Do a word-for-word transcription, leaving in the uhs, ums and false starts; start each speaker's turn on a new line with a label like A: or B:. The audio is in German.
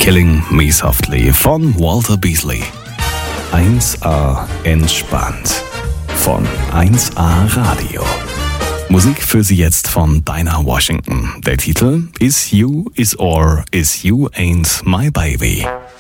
A: Killing Me Softly von Walter Beasley. eins A entspannt von eins A Radio. Musik für Sie jetzt von Dinah Washington. Der Titel Is You, Is Or, Is You Ain't My Baby.